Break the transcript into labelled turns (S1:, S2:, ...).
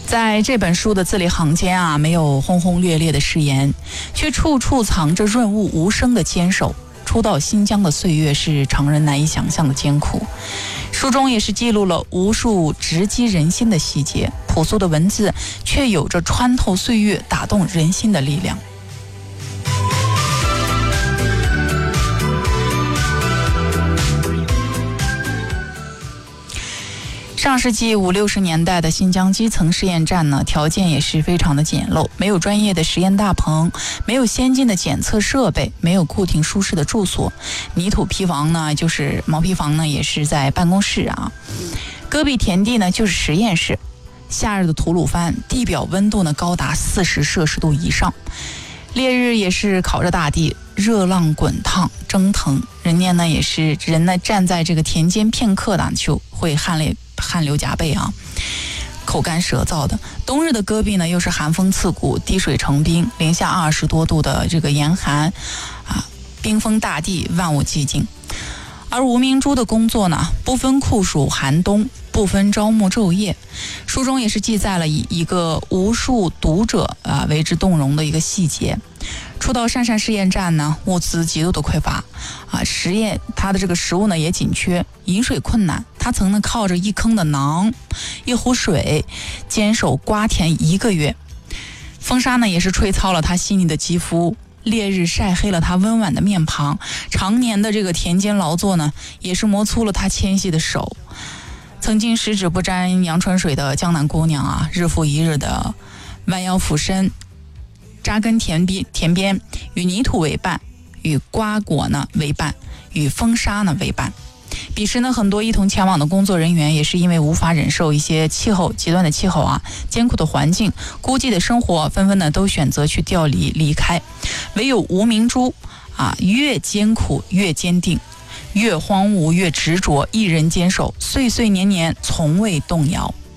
S1: 在这本书的字里行间啊，没有轰轰烈烈的誓言，却处处藏着润物无声的坚守。初到新疆的岁月是常人难以想象的艰苦，书中也是记录了无数直击人心的细节，朴素的文字却有着穿透岁月、打动人心的力量。上世纪50、60年代的新疆基层试验站呢，条件也是非常的简陋，没有专业的实验大棚，没有先进的检测设备，没有固定舒适的住所，泥土坯房呢就是毛坯房呢，也是在办公室啊，戈壁田地呢就是实验室，夏日的吐鲁番地表温度呢高达40摄氏度以上，烈日也是烤着大地，热浪滚烫蒸腾，人呢站在这个田间片刻呢就会汗流浃背啊，口干舌燥的。冬日的戈壁呢又是寒风刺骨，滴水成冰，零下20多度的这个严寒啊，冰封大地，万物寂静。而吴明珠的工作呢，不分酷暑寒冬，不分朝暮昼夜。书中也是记载了一个无数读者为之动容的一个细节。初到鄯善试验站呢，物资极度的匮乏啊，它的这个食物呢也紧缺，饮水困难。他曾呢靠着一坑的馕、一壶水，坚守瓜田1个月。风沙呢也是吹糙了他细腻的肌肤，烈日晒黑了他温婉的面庞，常年的这个田间劳作呢，也是磨粗了他纤细的手。曾经十指不沾阳春水的江南姑娘啊，日复一日的弯腰俯身，扎根田边，与泥土为伴，与瓜果呢为伴，与风沙呢为伴。彼时呢，很多一同前往的工作人员也是因为无法忍受一些极端的气候啊，艰苦的环境，孤寂的生活，纷纷呢都选择去调离离开。唯有吴明珠啊，越艰苦越坚定，越荒芜越执着，一人坚守，岁岁年年从未动摇。